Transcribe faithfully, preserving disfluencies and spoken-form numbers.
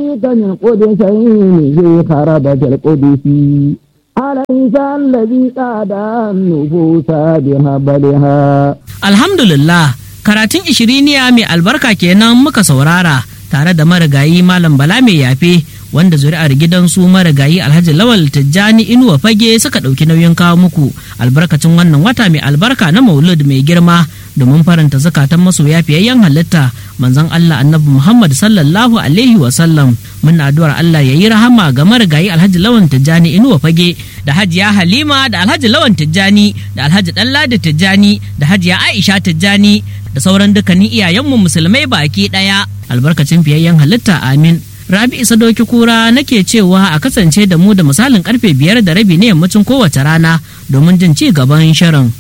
يأتيك من قدسين في خربة القدس أليس الذي قاد النفوس بهبلها. Alhamdulillah, karatun ishiriniya mai albarka kenan muka saurara tare da marigayi Malam Bala mai yafe wanda zuri'ar gidansu marigayi Alhaji Lawal Tijjani Inuwa Fage suka ɗauki nauyin kawo muku albarkacin wannan wata mai albarka na Maulud mai girma domin faranta zakatan masoya fiyayyen halitta manzon Allah Annabi Muhammad sallallahu alaihi wa sallam. Muna addu'ar Allah ya yi rahama ga marigayi Alhaji Lawal Tijjani Inuwa Fage da Hajiya Halima da Alhaji Lawal Tijjani da Alhaji Ɗanladi Tijjani da Hajiya Aisha Tijjani da sauran dukkanin iyayenmu musulmai baki ɗaya albarkacin fiyayyen halitta amin. Rabi Isa Doki Kura nake cewa a kasance da mu da misalin karfe biyar da rabi ne yammacin kowace rana domin jin ci gaban shirin.